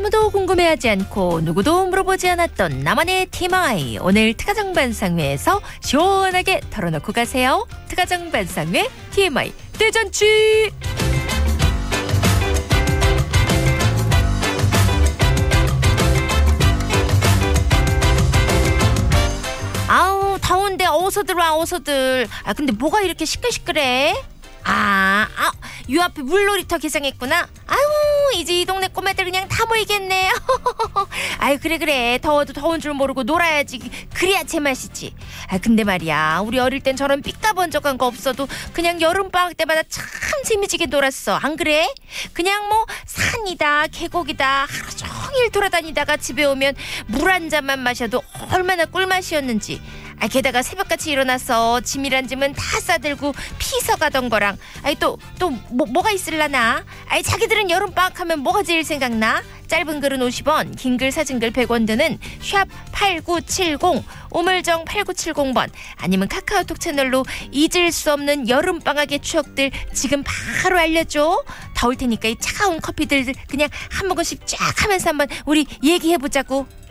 아무도 궁금해하지 않고 누구도 물어보지 않았던 나만의 TMI. 오늘 특가정반상회에서 시원하게 털어놓고 가세요. 특가정반상회 TMI 대잔치. 아우 더운데 어서들 와 어서들. 아 근데 뭐가 이렇게 시끌시끌해? 요 앞에 물놀이터 개장했구나. 아유 이제 이 동네 꼬마들 그냥 다 모이겠네. 아유 그래 더워도 더운 줄 모르고 놀아야지. 그래야 제맛이지. 아 근데 말이야 우리 어릴 땐 저런 삐까번쩍한 거 없어도 그냥 여름방학 때마다 참 재미지게 놀았어. 안 그래? 그냥 뭐 산이다 계곡이다 하루 종일 돌아다니다가 집에 오면 물 한 잔만 마셔도 얼마나 꿀맛이었는지. 게다가 새벽같이 일어나서 짐이란 짐은 다 싸들고 피서 가던 거랑 뭐가 있을라나. 자기들은 여름방학 하면 뭐가 제일 생각나? 짧은 글은 50원, 긴 글 사진 글 100원 드는 샵 8970 오물정 8970번 아니면 카카오톡 채널로 잊을 수 없는 여름방학의 추억들 지금 바로 알려줘. 더울 테니까 이 차가운 커피들 그냥 한 모금씩 쫙 하면서 한번 우리 얘기해보자고.